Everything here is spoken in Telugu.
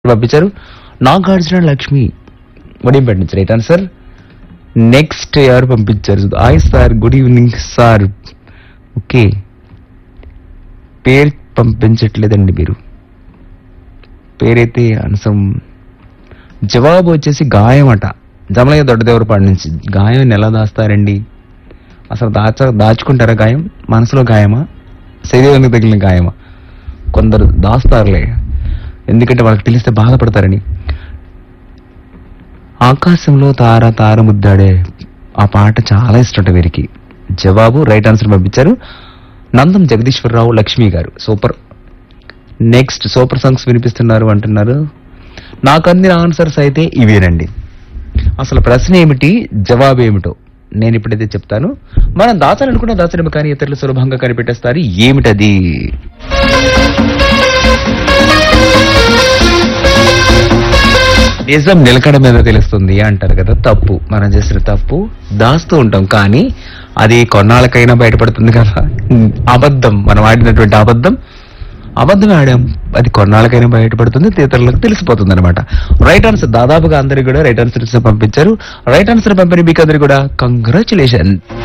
పంపించారు. నాగార్జున లక్ష్మి వడింపేట నుంచి రైట్ ఆన్సర్. నెక్స్ట్ ఎవరు పంపించారు? Hi sir, good evening sir. Okay, పేరు పంపించట్లేదండి మీరు, పేరైతే అనసం. జవాబు వచ్చేసి గాయం అట. జమలయ్య దొడ్డదేవరపాడు నుంచి. గాయం ఎలా దాస్తారండి? అసలు దాచుకుంటారా గాయం? మనసులో గాయమా, శరీరానికి తగిలిన గాయమా? కొందరు దాస్తారులే, ఎందుకంటే వాళ్ళకి తెలిస్తే బాధపడతారని. ఆకాశంలో తార తార ముద్దాడే ఆ పాట చాలా ఇష్టం వీరికి. జవాబు రైట్ ఆన్సర్ పంపించారు నందం జగదీశ్వరరావు లక్ష్మి గారు. సూపర్. నెక్స్ట్ సూపర్ సాంగ్స్ వినిపిస్తున్నారు అంటున్నారు. నాకు అందిన ఆన్సర్స్ అయితే ఇవేనండి. అసలు ప్రశ్న ఏమిటి, జవాబు ఏమిటో నేను ఇప్పుడైతే చెప్తాను. మనం దాచాలనుకున్న దాచడం, కానీ ఇతరులు సులభంగా కనిపెట్టేస్తారు. ఏమిటది? నిజం నిలకడ మీద తెలుస్తుంది అంటారు కదా. తప్పు, మనం చేసిన తప్పు దాస్తూ ఉంటాం, కానీ అది కొన్నాళ్ళకైనా బయటపడుతుంది కదా. అబద్ధం, మనం ఆడినటువంటి అబద్ధం ఆడాం, అది కొన్నాళ్ళకైనా బయటపడుతుంది, ఇతరులకు తెలిసిపోతుంది అనమాట. రైట్ ఆన్సర్ దాదాపుగా అందరికి కూడా రైట్ ఆన్సర్ పంపించారు. రైట్ ఆన్సర్ పంపిణీ మీకు అందరికి కూడా కంగ్రాచులేషన్.